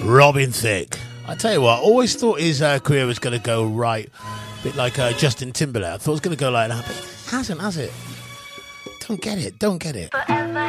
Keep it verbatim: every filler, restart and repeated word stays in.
Robin Thicke. I tell you what, I always thought his uh, career was going to go right, a bit like uh, Justin Timberlake. I thought it was going to go like that, but it hasn't, has it? Don't get it, don't get it. Forever.